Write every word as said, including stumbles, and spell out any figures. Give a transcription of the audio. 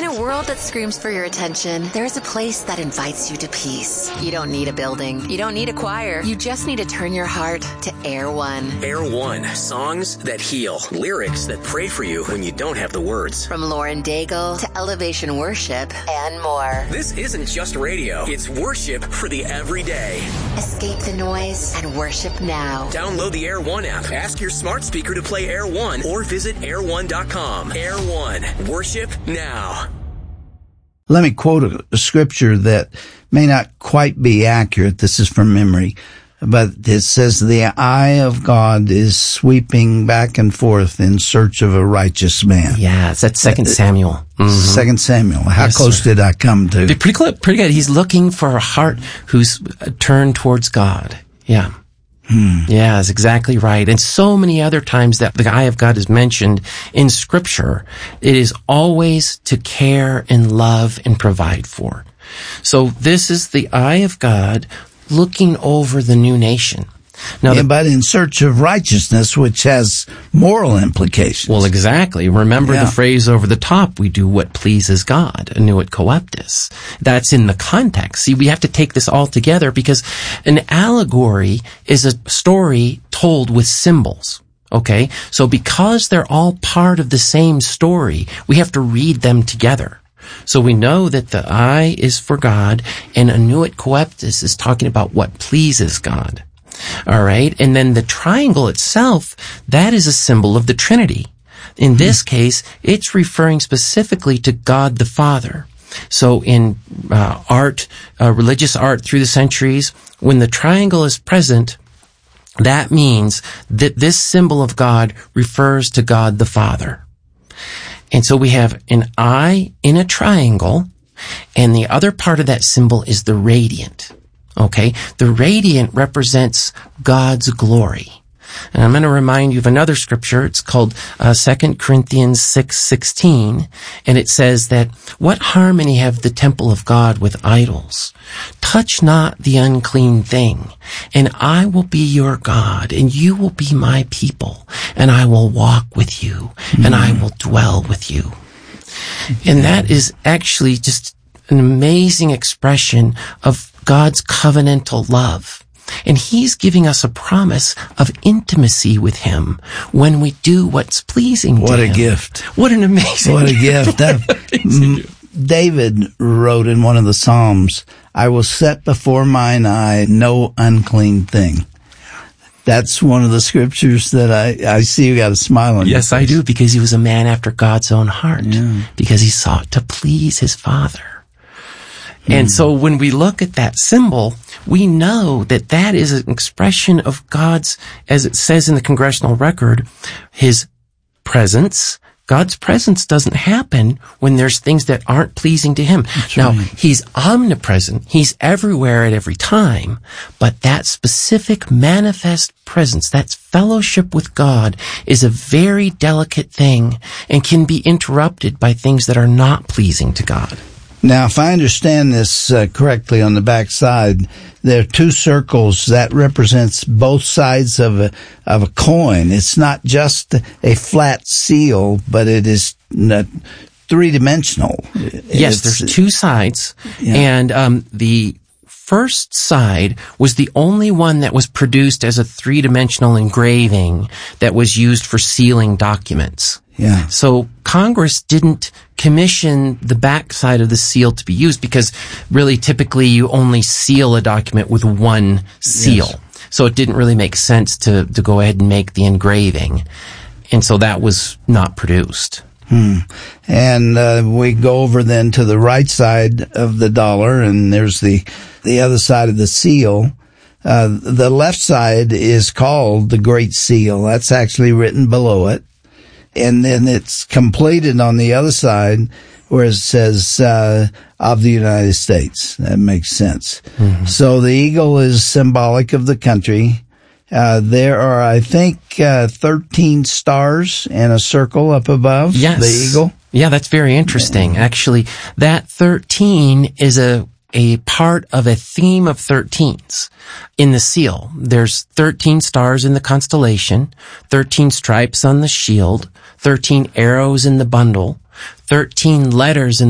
a world that screams for your attention, there's a place that invites you to peace. You don't need a building. You don't need a choir. You just need to turn your heart to Air One. Air One. Songs that heal. Lyrics that pray for you when you don't have the words. From Lauren Daigle to Elevation Worship and more. This isn't just radio. It's worship for the everyday. Escape the noise and worship now. Download the Air One app. Ask your smart speaker to play Air One or visit air one dot com. Air One. Worship now. Let me quote a, a scripture that may not quite be accurate. This is from memory. But it says, the eye of God is sweeping back and forth in search of a righteous man. Yeah, it's that Second Samuel. Mm-hmm. Second Samuel. How yes, close sir. did I come to? Pretty, pretty good. He's looking for a heart who's turned towards God. Yeah. Hmm. Yeah, that's exactly right. And so many other times that the eye of God is mentioned in Scripture, it is always to care and love and provide for. So this is the eye of God looking over the new nation. Now, yeah, the, but in search of righteousness, which has moral implications. Well, exactly. Remember yeah. the phrase over the top, we do what pleases God, annuit coeptis. That's in the context. See, we have to take this all together because an allegory is a story told with symbols. Okay? So because they're all part of the same story, we have to read them together. So we know that the eye is for God and annuit coeptis is talking about what pleases God. All right. And then the triangle itself, that is a symbol of the Trinity. In this case, it's referring specifically to God the Father. So in uh, art, uh, religious art through the centuries, when the triangle is present, that means that this symbol of God refers to God the Father. And so we have an eye in a triangle, and the other part of that symbol is the radiant. Okay? The radiant represents God's glory. And I'm going to remind you of another scripture. It's called uh, Second Corinthians six sixteen, and it says that, what harmony have the temple of God with idols? Touch not the unclean thing, and I will be your God, and you will be my people, and I will walk with you, mm. and I will dwell with you. And that is actually just an amazing expression of God's covenantal love. And he's giving us a promise of intimacy with him when we do what's pleasing to him. What a gift. What an amazing What a gift. That, m- David wrote in one of the Psalms, I will set before mine eye no unclean thing. That's one of the scriptures that I, I see you got a smile on Yes, your face. I do, because he was a man after God's own heart. Yeah. Because he sought to please his Father. And so when we look at that symbol, we know that that is an expression of God's, as it says in the Congressional Record, his presence. God's presence doesn't happen when there's things that aren't pleasing to him. That's now, right. he's omnipresent. He's everywhere at every time. But that specific manifest presence, that fellowship with God, is a very delicate thing and can be interrupted by things that are not pleasing to God. Now, if I understand this uh, correctly, on the back side, there are two circles that represents both sides of a of a coin. It's not just a flat seal, but it is uh, three dimensional. Yes, it's, there's two sides, yeah. and um, the first side was the only one that was produced as a three-dimensional engraving that was used for sealing documents. Yeah. So Congress didn't commission the back side of the seal to be used because really typically you only seal a document with one seal. Yes. So it didn't really make sense to, to go ahead and make the engraving. And so that was not produced. Hmm. And uh, we go over then to the right side of the dollar, and there's the the other side of the seal. Uh, the left side is called the Great Seal. That's actually written below it. And then it's completed on the other side where it says uh, of the United States. That makes sense. Mm-hmm. So the eagle is symbolic of the country. Uh, there are, I think, uh, thirteen stars and a circle up above yes. the eagle. Yeah, that's very interesting. Yeah. Actually, that thirteen is a a part of a theme of thirteens in the seal. There's thirteen stars in the constellation, thirteen stripes on the shield, thirteen arrows in the bundle, thirteen letters in